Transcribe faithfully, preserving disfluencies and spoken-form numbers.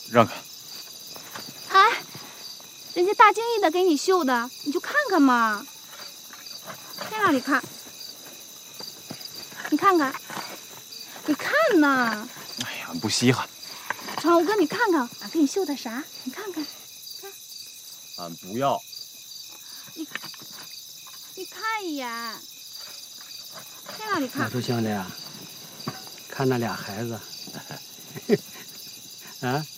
让开。 哎，人家大敬意的给你绣的，你就看看嘛。在哪里看？你看看，你看呐。 哎呀，不稀罕。 闯哥，你看看，俺给你绣的啥？你看看，看。 俺不要。 你，你看一眼。在哪里看？ 老头兄弟啊，看那俩孩子，啊。